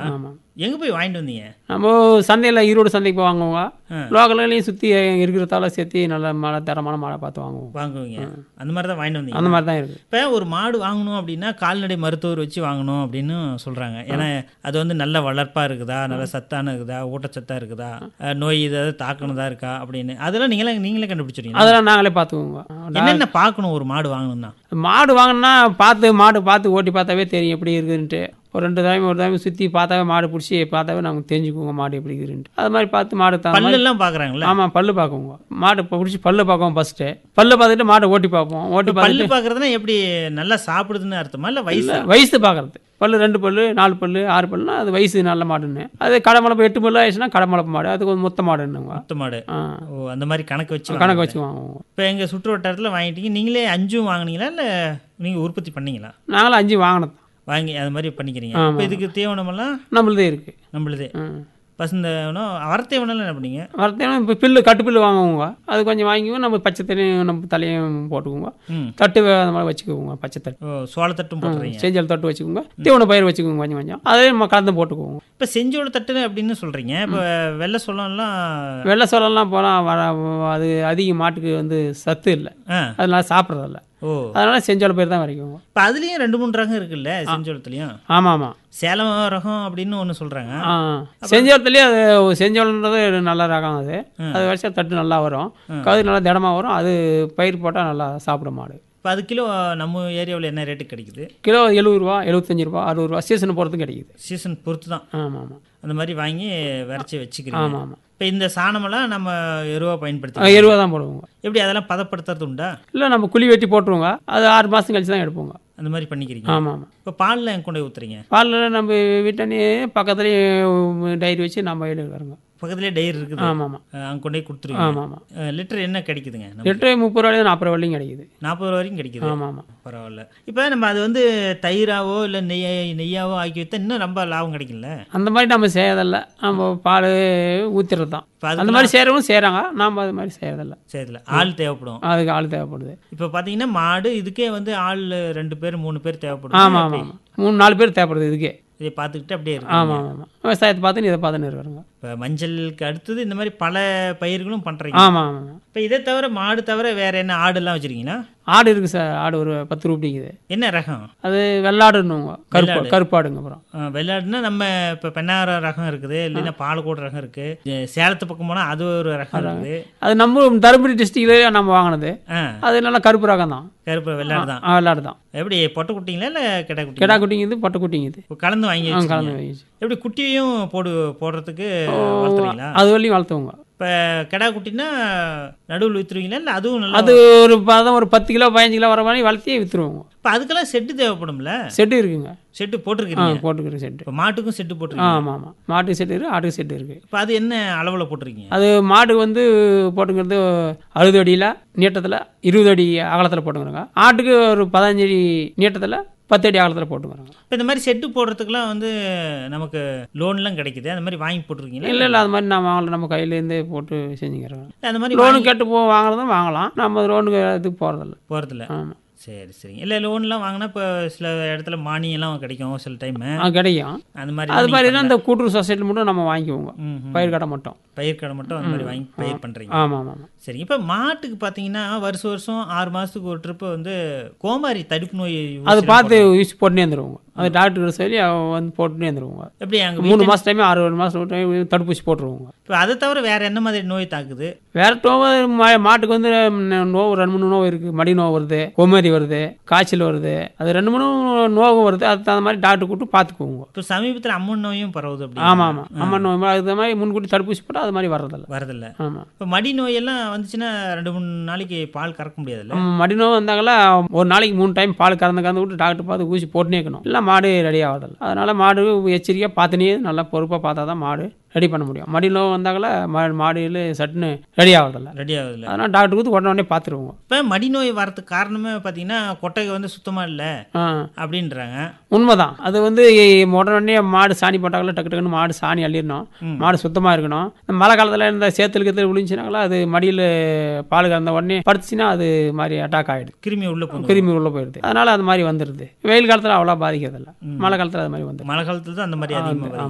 ஆமாம். எங்கே போய் வாங்கிட்டு வந்தீங்க? நம்ம சந்தையில் ஈரோடு சந்தைக்கு போய் வாங்குவோங்க. லோக்கல்லையும் சுற்றி இருக்கிறதால சேர்த்து நல்ல தரமான மாடை பார்த்து வாங்குவீங்க. அந்த மாதிரி தான் வாங்கிட்டு வந்தீங்க. அந்த மாதிரி தான் இருக்குது. இப்போ ஒரு மாடு வாங்கணும் அப்படின்னா கால்நடை மருத்துவர் வச்சு வாங்கணும் அப்படின்னு சொல்கிறாங்க. ஏன்னா அது வந்து நல்ல வளர்ப்பாக இருக்குதா, நல்ல சத்தான இருக்குதா, ஊட்டச்சத்தாக இருக்குதா, நோய் ஏதாவது தாக்கணுதா இருக்கா அப்படின்னு அதெல்லாம் நீங்களே கண்டுபிடிச்சிருக்கீங்க? அதெல்லாம் நாங்களே பார்த்துக்குவோங்க. என்னென்ன பார்க்கணும் ஒரு மாடு வாங்கணும்னா? மாடு வாங்கினா மாடு பார்த்து ஓட்டி பார்த்தாவே தெரியும் எப்படி இருக்குதுன்ட்டு. ஒரு ஒரு டைம் சுற்றி பார்த்தாவே மாடு பிடிச்சி பார்த்தாவே நாங்கள் தெரிஞ்சுக்குவோங்க மாடு எப்படி இருக்குதுன்ட்டு. அது மாதிரி பார்த்து மாடு பல்லெல்லாம் பார்க்குறாங்களா? ஆமாம், பல்லு பார்க்குவோங்க. மாடு பிடிச்சி பல்லு பார்ப்போம். ஃபஸ்ட்டு பல்லு பார்த்துட்டு மாடை ஓட்டி பார்ப்போம். பல்லு பார்க்குறதுனா எப்படி நல்லா சாப்பிடுதுன்னு அர்த்தமா இல்லை வயசு பார்க்குறது? பல்லு 2 பல்லு 4 பல்லு 6 பல்லுனா அது வயசு நல்ல மாடுன்னு. அது கடமளப்பு 8 பல்லு ஆயிடுச்சுன்னா கடமளப்பு மாடு. அது கொஞ்சம் மொத்த மாடுன்னுங்க. மொத்த மாடு. ஓ, அந்த மாதிரி கணக்கு வச்சு வாங்குவோம். இப்போ எங்கள் சுற்று வட்டாரத்தில் வாங்கிட்டீங்க. நீங்களே 5 வாங்கினீங்களா இல்லை நீங்கள் உற்பத்தி பண்ணீங்களா? நாங்களும் 5 வாங்கினோம். வாங்கி அது மாதிரி பண்ணிக்கிறீங்க. இப்போ இதுக்கு தீவனமெல்லாம் நம்மளதே இருக்குது. நம்மளதே பசுந்தவனம் வரத்தேவனெல்லாம் என்ன பண்ணீங்க? வரத்தேவனம் இப்போ பில்லு கட்டுப்பில்லு வாங்குவோங்க. அது கொஞ்சம் வாங்கிக்குவோம். நம்ம பச்சை தண்ணியும் நம்ம தலையும் போட்டுக்குவோங்க. தட்டு அந்த மாதிரி வச்சுக்குவோங்க. பச்சை தட்டு சோளத்தட்டும் போட்டுறீங்க. செஞ்சல் தட்டு வச்சுக்கோங்க. தீவன பயிர் வச்சுக்கோங்க. கொஞ்சம் அதே நம்ம கலந்து போட்டுக்குவோங்க. இப்போ செஞ்சோள தட்டு அப்படின்னு சொல்கிறீங்க. இப்போ வெள்ளை சோளம்லாம் போனால் அது அதிக மாட்டுக்கு வந்து சத்து இல்லை. அதனால சாப்பிட்றதில்ல. அதனால செஞ்சோள பயிர் தான் வரைக்கும். இப்போ அதுலேயும் 2-3 ரகம் இருக்குல்ல செஞ்சோளத்துலேயும்? ஆமாம். சேலம் ரகம் அப்படின்னு ஒன்று சொல்கிறாங்க. செஞ்சோளத்துலேயே அது செஞ்சோளன்றது நல்ல ரகம். அது வருஷம் தட்டு நல்லா வரும். கதிர் நல்லா திடமாக வரும். அது பயிர் போட்டால் நல்லா சாப்பிட மாடு. இப்போ அது கிலோ நம்ம ஏரியாவில் என்ன ரேட்டு கிடைக்குது? கிலோ 70 ரூபா, 75 ரூபா, 60 ரூபா. சீசனை பொறுத்து கிடைக்குது. சீசன் பொறுத்து தான். ஆமாம். அந்த மாதிரி வாங்கி விரைச்சி வச்சுக்கிறீங்க. ஆமாம். இப்போ இந்த சாணமெல்லாம் நம்ம எருவா பயன்படுத்தி எருவா தான் போடுவோங்க. எப்படி அதெல்லாம் பதப்படுத்துறது உண்டா? இல்லை, நம்ம குழி வெட்டி போட்டுருவோங்க. அது 6 மாதம் கழிச்சு தான் எடுப்போங்க. அந்த மாதிரி பண்ணிக்கிறீங்க? ஆமாம். இப்போ பாலில் எங்கே கொண்டு ஊற்றுறீங்க? பாலில் நம்ம வீட்டானே பக்கத்துலேயே டைரி வச்சு நம்ம எடுக்கிறோங்க. பக்கத்துலேயே டைரி இருக்குது? ஆமாம். அங்கே கொண்டு போய் கொடுத்துருவீங்க? ஆமாம். லிட்டர் என்ன கிடைக்குதுங்க? லிட்டர் 30 ரூபாய் 40 ரூபா வரைக்கும் கிடைக்குது. 40 ரூபா வரைக்கும் கிடைக்குது? ஆமாம். பரவாயில்ல. இப்போ நம்ம அது வந்து தயிராவோ இல்லை நெய்யாவோ ஆக்கி வைத்தா இன்னும் ரொம்ப லாபம் கிடைக்கும்ல? அந்த மாதிரி நம்ம செய்யறதில்ல. நம்ம பால் ஊற்றுறது தான். அந்த மாதிரி செய்கிறவங்க செய்கிறாங்க. நாம் அது மாதிரி செய்யறதில்ல. ஆள் தேவைப்படும். அதுக்கு ஆள் தேவைப்படுது. இப்போ பார்த்தீங்கன்னா மாடு இதுக்கே வந்து ஆள் 2 பேர் 3 பேர் தேவைப்படும். ஆமாம். 3-4 பேர் தேவைப்படுது இதுக்கே. இதை பார்த்துக்கிட்டு அப்படியே இருக்கு. ஆமாம். விவசாயத்தை பார்த்து இதை பார்த்துன்னு இருக்கிறோங்க. இப்போ மஞ்சளுக்கு அடுத்தது இந்த மாதிரி பல பயிர்களும் பண்ணுறீங்க. ஆமாம். இப்போ இதை தவிர மாடு தவிர வேறு என்ன ஆடுலாம் வச்சுருக்கீங்களா? ஆடு இருக்குது சார். ஆடு ஒரு 10 ரூபாய்க்குது. என்ன ரகம்? அது வெள்ளாடுன்னுவோங்க. கருப்பாடுங்க. அப்புறம் வெள்ளாடுன்னா நம்ம இப்போ பெண்ணார ரகம் இருக்குது, இல்லைன்னா பாலக்கோடு ரகம் இருக்குது. சேலத்து பக்கம் போனால் அது ஒரு ரகம் இருக்குது. அது நம்ம தருமபுரி டிஸ்ட்ரிக்ட்லேயே நம்ம வாங்கினது. அது நல்லா கருப்பு ரகம் தான். கருப்பு வெள்ளாடு தான். வெள்ளாடு தான். எப்படி பொட்டை குட்டிங்களா இல்லை கிடா குட்டி? கிடா குட்டிங்குது, பொட்டை குட்டிங்குது. கலந்து வாங்கி எப்படி குட்டியையும் போடுறதுக்கு வளர்த்துறீங்களா? அது வரையும் வளர்த்துவோங்க. இப்போ கிடா குட்டினா நடுவில் விற்றுருவீங்களா இல்லை அதுவும் நல்லா? அது ஒரு 10 கிலோ 15 கிலோ வர மாதிரி வளர்த்தியே விற்றுருவோங்க. இப்போ அதுக்கெல்லாம் செட்டு தேவைப்படும்ல? செட்டு இருக்குங்க. செட்டு போட்டிருக்கீங்க? போட்டுக்கிறேன் செட்டு. இப்போ மாட்டுக்கும் செட்டு போட்டிருக்கீங்க? ஆமாம். மாட்டுக்கு செட்டு இருக்குது, ஆட்டுக்கு செட்டு இருக்குது. இப்போ அது என்ன அளவில் போட்டிருக்கீங்க? அது மாடு வந்து போட்டுங்கிறது 60 அடியில் நீட்டத்தில் 20 அடி அகலத்தில் போட்டுக்கிறோங்க. ஆட்டுக்கு ஒரு 15 அடி நீட்டத்தில் 10 அடி அகலத்தில் போட்டுக்கிறோங்க. இப்போ இந்த மாதிரி செட்டு போடுறதுக்குலாம் வந்து நமக்கு லோன்லாம் கிடைக்குது. அந்த மாதிரி வாங்கி போட்டுருக்கீங்களா? இல்லை, அது மாதிரி நான் வாங்கலாம். நம்ம கையிலேருந்தே போட்டு செஞ்சுக்கிறோம். அந்த மாதிரி லோனு கேட்டு வாங்குறதும் வாங்கலாம். நம்ம லோனுக்கு இதுக்கு போகிறதில்ல. ஆமாம். சரிங்க. இல்லை லோன்லாம் வாங்கினா இப்போ சில இடத்துல மானியெல்லாம் கிடைக்கும் சில டைம். கிடைக்கும். அந்த மாதிரி அது மாதிரினா இந்த கூட்டுறவு சொசைட்டி மட்டும் நம்ம வாங்கிக்குவோங்க. பயிர் கடை மட்டும் அந்த மாதிரி வாங்கி பயிர் பண்ணுறீங்க? ஆமாம். சரி. இப்போ மாட்டுக்கு பார்த்தீங்கன்னா வருஷம் 6 மாதத்துக்கு ஒரு ட்ரிப்பு வந்து கோமாரி தடுப்பு நோய் அது பார்த்து யூஸ் போட்டுனே வந்துடுவோங்க. அது டாக்டர் சொல்லி வந்து போட்டுனே வந்துடுவோங்க. எப்படி அங்கே 3 மாதம் டைம் 6 மாதம் தடுப்பூசி போட்டுருவோங்க. இப்போ அதை தவிர வேறு என்ன மாதிரி நோய் தாக்குது? வேறு மாட்டுக்கு வந்து 2-3 நோய் இருக்குது. மடி நோய் வருது, கோமாரி வருது, காய்ச்சல் வருது. அது 2-3 நோய் வருது. அதுக்கு தகுந்த மாதிரி டாக்டர் கூட்டு பார்த்துக்குவோங்க. இப்போ சமீபத்தில் அம்மன் நோயும் பரவுது. அப்படி? ஆமாம். அம்மன் நோய் அதுக்கு மாதிரி முன்கூட்டி தடுப்பூசி போட்டால் அது மாதிரி வரதில்லை. ஆமாம். இப்போ மடி நோயெல்லாம் வந்துச்சுன்னா 2-3 நாளைக்கு பால் கறக்க முடியாதுல்ல? மடி நோய் வந்தாங்களா ஒரு நாளைக்கு 3 டைம் பால் கறந்து விட்டு டாக்டர் பார்த்து ஊசி போட்டுனே இருக்கணும். இல்லை மாடு ரெடி ஆகாதில்ல. அதனால் மாடு எச்சரிக்கையாக பார்த்துனே நல்லா பொறுப்பாக பார்த்தா தான் மாடு ரெடி பண்ண முடியும். மடி நோய் வந்தாங்களா மாடியில் சட்டுன்னு ரெடி ஆகுதில்ல. அதனால் டாக்டர் கொடுத்து உடனே பார்த்துருவோங்க. இப்போ மடி நோய் வரதுக்கு காரணமே பார்த்தீங்கன்னா கொட்டகை வந்து சுத்தமாக இல்லை அப்படின்றாங்க. உண்மைதான். அது வந்து உடனே மாடு சாணி போட்டாங்களா டக்குன்னு மாடு சாணி அள்ளிடணும். மாடு சுத்தமாக இருக்கணும். மழை காலத்தில் இந்த சேத்துல விழுந்துச்சுனாங்களா அது மடியில் பால் கறந்த உடனே படுத்துச்சுன்னா அது மாதிரி அட்டாக் ஆகிடுது. கிருமி உள்ள போயிடுது. அதனால அது மாதிரி வந்துடுது. வெயில் காலத்தில் அவ்வளோ பாதிக்கிறதில்ல. மழை காலத்தில் அது மாதிரி வந்து மழை காலத்தில் தான் அந்த மாதிரி அதிகமாக